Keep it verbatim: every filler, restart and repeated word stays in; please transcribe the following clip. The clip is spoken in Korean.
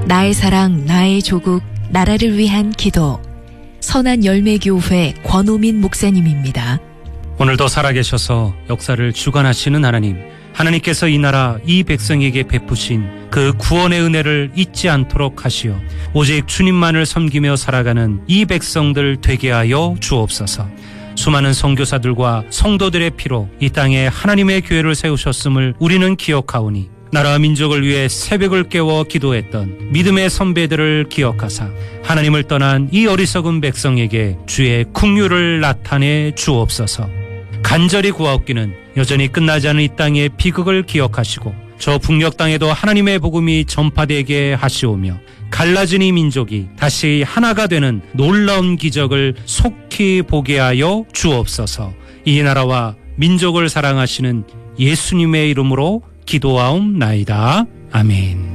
나의 사랑, 나의 조국, 나라를 위한 기도. 선한열매교회 권오민 목사님입니다. 오늘도 살아계셔서 역사를 주관하시는 하나님, 하나님께서 이 나라 이 백성에게 베푸신 그 구원의 은혜를 잊지 않도록 하시어 오직 주님만을 섬기며 살아가는 이 백성들 되게 하여 주옵소서. 수많은 선교사들과 성도들의 피로 이 땅에 하나님의 교회를 세우셨음을 우리는 기억하오니 나라와 민족을 위해 새벽을 깨워 기도했던 믿음의 선배들을 기억하사 하나님을 떠난 이 어리석은 백성에게 주의 긍휼을 나타내 주옵소서. 간절히 구하옵기는 여전히 끝나지 않은 이 땅의 비극을 기억하시고 저 북녘 땅에도 하나님의 복음이 전파되게 하시오며 갈라진 이 민족이 다시 하나가 되는 놀라운 기적을 속히 보게 하여 주옵소서. 이 나라와 민족을 사랑하시는 예수님의 이름으로 기도하옵나이다. 아멘.